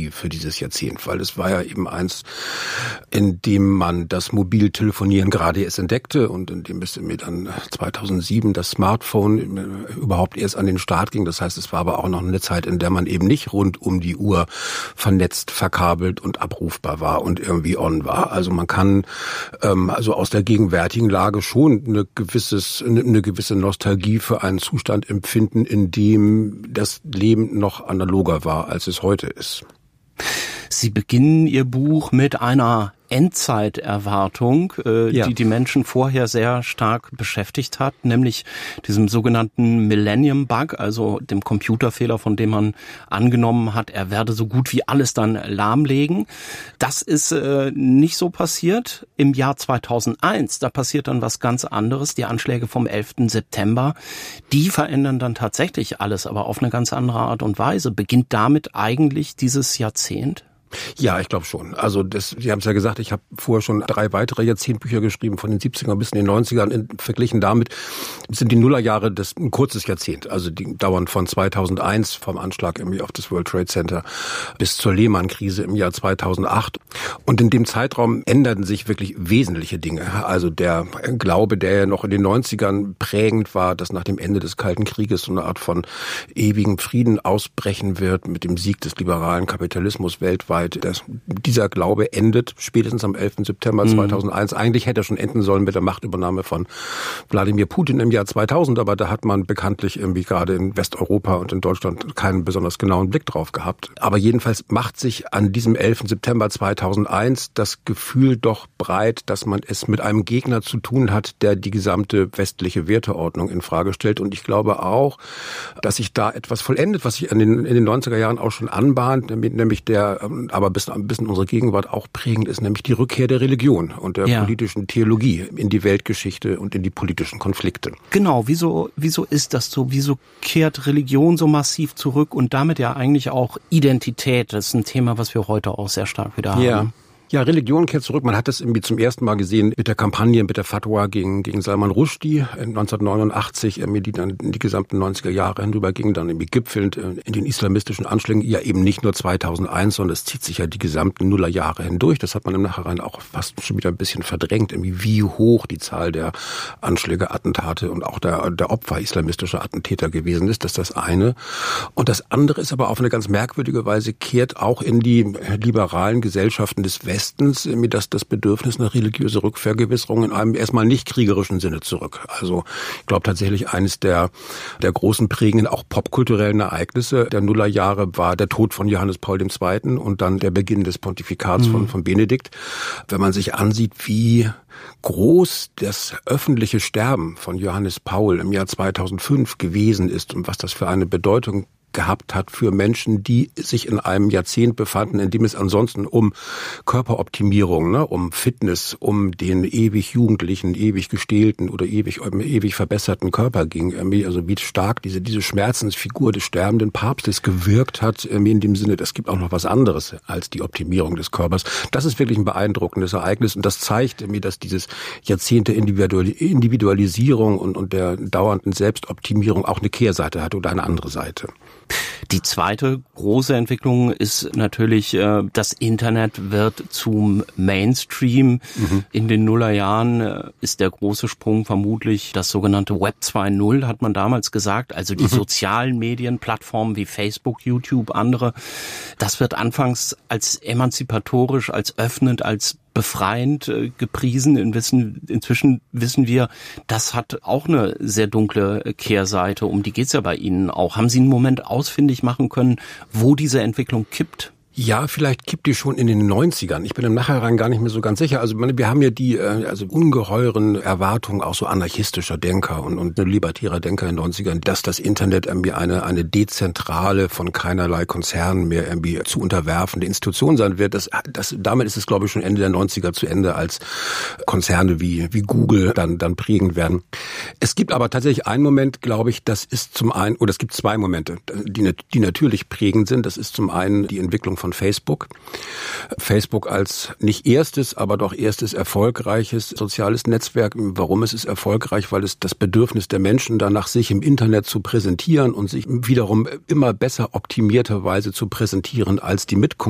Nostalgie für dieses Jahrzehnt, weil es war ja eben eins, in dem man das Mobiltelefonieren gerade erst entdeckte und in dem es mir dann 2007 das Smartphone überhaupt erst an den Start ging. Das heißt, es war aber auch noch eine Zeit, in der man eben nicht rund um die Uhr vernetzt, verkabelt und abrufbar war und irgendwie on war. Also man kann also aus der gegenwärtigen Lage schon eine gewisse Nostalgie für einen Zustand empfinden, in dem das Leben noch analoger war, als es heute ist. Sie beginnen Ihr Buch mit einer Endzeiterwartung, die Menschen vorher sehr stark beschäftigt hat, nämlich diesem sogenannten Millennium Bug, also dem Computerfehler, von dem man angenommen hat, er werde so gut wie alles dann lahmlegen. Das ist nicht so passiert. Im Jahr 2001, da passiert dann was ganz anderes. Die Anschläge vom 11. September, die verändern dann tatsächlich alles, aber auf eine ganz andere Art und Weise. Beginnt damit eigentlich dieses Jahrzehnt? Ja, ich glaube schon. Also Sie haben es ja gesagt, ich habe vorher schon 3 weitere Jahrzehntbücher geschrieben, von den 70ern bis in den 90ern. Verglichen damit sind die Nullerjahre ein kurzes Jahrzehnt. Also die dauern von 2001 vom Anschlag irgendwie auf das World Trade Center bis zur Lehman-Krise im Jahr 2008. Und in dem Zeitraum änderten sich wirklich wesentliche Dinge. Also der Glaube, der ja noch in den 90ern prägend war, dass nach dem Ende des Kalten Krieges so eine Art von ewigem Frieden ausbrechen wird mit dem Sieg des liberalen Kapitalismus weltweit. Dieser Glaube endet spätestens am 11. September 2001. Eigentlich hätte er schon enden sollen mit der Machtübernahme von Wladimir Putin im Jahr 2000, aber da hat man bekanntlich irgendwie gerade in Westeuropa und in Deutschland keinen besonders genauen Blick drauf gehabt. Aber jedenfalls macht sich an diesem 11. September 2001 das Gefühl doch breit, dass man es mit einem Gegner zu tun hat, der die gesamte westliche Werteordnung in Frage stellt. Und ich glaube auch, dass sich da etwas vollendet, was sich in den 90er Jahren auch schon anbahnt, nämlich aber bis in unsere Gegenwart auch prägend ist, nämlich die Rückkehr der Religion und der politischen Theologie in die Weltgeschichte und in die politischen Konflikte. Genau, wieso ist das so? Wieso kehrt Religion so massiv zurück und damit ja eigentlich auch Identität? Das ist ein Thema, was wir heute auch sehr stark wieder haben. Ja, Religion kehrt zurück. Man hat das irgendwie zum ersten Mal gesehen mit der Kampagne, mit der Fatwa gegen Salman Rushdie 1989, die dann in die gesamten 90er Jahre hinüber ging, dann irgendwie gipfelnd in den islamistischen Anschlägen. Ja, eben nicht nur 2001, sondern es zieht sich ja die gesamten Nullerjahre hindurch. Das hat man im Nachhinein auch fast schon wieder ein bisschen verdrängt, irgendwie wie hoch die Zahl der Anschläge, Attentate und auch der Opfer islamistischer Attentäter gewesen ist. Das ist das eine. Und das andere ist aber auf eine ganz merkwürdige Weise kehrt auch in die liberalen Gesellschaften des Westens das Bedürfnis nach religiöser Rückvergewisserung in einem erstmal nicht kriegerischen Sinne zurück. Also ich glaube tatsächlich eines der großen prägenden, auch popkulturellen Ereignisse der Nullerjahre war der Tod von Johannes Paul II. Und dann der Beginn des Pontifikats von Benedikt. Wenn man sich ansieht, wie groß das öffentliche Sterben von Johannes Paul im Jahr 2005 gewesen ist und was das für eine Bedeutung gehabt hat für Menschen, die sich in einem Jahrzehnt befanden, in dem es ansonsten um Körperoptimierung, um Fitness, um den ewig Jugendlichen, ewig gestählten oder ewig verbesserten Körper ging. Also wie stark diese Schmerzensfigur des sterbenden Papstes gewirkt hat, in dem Sinne, es gibt auch noch was anderes als die Optimierung des Körpers. Das ist wirklich ein beeindruckendes Ereignis und das zeigt mir, dass dieses Jahrzehnt der Individualisierung und der dauernden Selbstoptimierung auch eine Kehrseite hat oder eine andere Seite. Die zweite große Entwicklung ist natürlich, das Internet wird zum Mainstream. In den Nullerjahren ist der große Sprung vermutlich das sogenannte Web 2.0, hat man damals gesagt. Also die sozialen Medienplattformen wie Facebook, YouTube, andere. Das wird anfangs als emanzipatorisch, als öffnend, als befreiend gepriesen. Inzwischen wissen wir, das hat auch eine sehr dunkle Kehrseite. Um die geht's ja bei Ihnen auch. Haben Sie einen Moment ausfindig machen können, wo diese Entwicklung kippt? Ja, vielleicht kippt die schon in den 90ern. Ich bin im Nachhinein gar nicht mehr so ganz sicher. Also wir haben ja die ungeheuren Erwartungen auch so anarchistischer Denker und libertärer Denker in den 90ern, dass das Internet irgendwie eine dezentrale, von keinerlei Konzernen mehr irgendwie zu unterwerfende Institution sein wird. Damit ist es, glaube ich, schon Ende der 90er zu Ende, als Konzerne wie Google dann prägend werden. Es gibt aber tatsächlich einen Moment, glaube ich, das ist zum einen, oder es gibt zwei Momente, die natürlich prägend sind. Das ist zum einen die Entwicklung von Facebook. Facebook als nicht erstes, aber doch erstes erfolgreiches soziales Netzwerk. Warum ist es erfolgreich? Weil es das Bedürfnis der Menschen danach, sich im Internet zu präsentieren und sich wiederum immer besser optimierterweise zu präsentieren als die Mitkonkurrenten